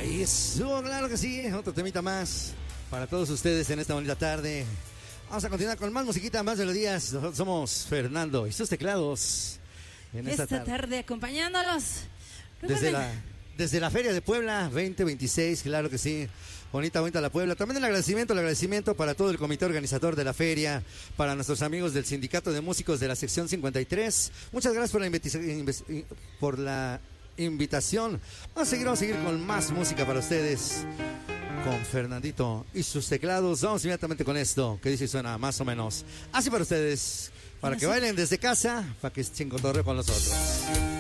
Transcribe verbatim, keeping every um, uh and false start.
país. Oh, claro que sí, otro temita más para todos ustedes en esta bonita tarde. Vamos a continuar con más musiquita, más melodías. Nosotros somos Fernando y sus teclados en esta, esta tarde. tarde acompañándolos. Desde la, desde la Feria de Puebla veinte veintiséis, claro que sí. Bonita, bonita la Puebla. También el agradecimiento, el agradecimiento para todo el comité organizador de la feria, para nuestros amigos del Sindicato de Músicos de la sección cincuenta y tres. Muchas gracias por la, invitación, por la invitación. Vamos a seguir, vamos a seguir con más música para ustedes. Con Fernandito y sus teclados. Vamos inmediatamente con esto, que dice y suena más o menos así para ustedes. Para que bailen desde casa, para que estén cotorreo con nosotros.